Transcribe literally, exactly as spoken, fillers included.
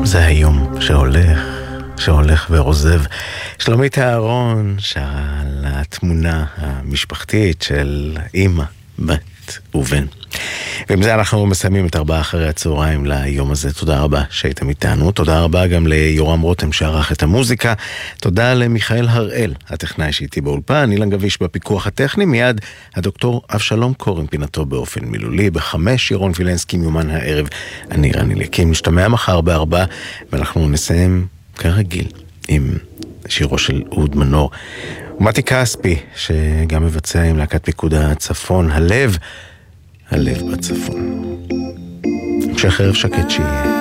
זה היום שהולך, שהולך ועוזב. שלומית אהרון שרה על התמונה המשפחתית של אמא, בת ובן. ועם זה אנחנו מסיימים את ארבעה אחרי הצהריים ליום הזה. תודה רבה שהייתם איתנו. תודה רבה גם ליורם רותם שערך את המוזיקה. תודה למיכאל הראל, הטכנאי שאיתי באולפן. אילן גביש בפיקוח הטכני. מיד הדוקטור אבשלום קור עם פינתו באופן מילולי. בחמש ירון וילנסקי מיומן הערב. אני רני לקים. נשתמע מחר בארבע, ואנחנו נסיים כרגיל עם שירו של אהוד מנור ומתי כספי, שגם מבצע עם להקת פיקוד הצפון, הלב הלב בצפון. המשך ערב שקט שיהיה.